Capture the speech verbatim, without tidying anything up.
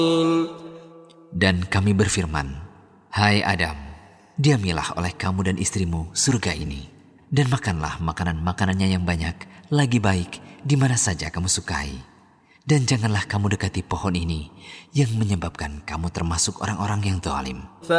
Dan kami berfirman, hai Adam, diamilah oleh kamu dan istrimu surga ini, dan makanlah makanan-makanannya yang banyak, lagi baik di mana saja kamu sukai. Dan janganlah kamu dekati pohon ini yang menyebabkan kamu termasuk orang-orang yang zalim.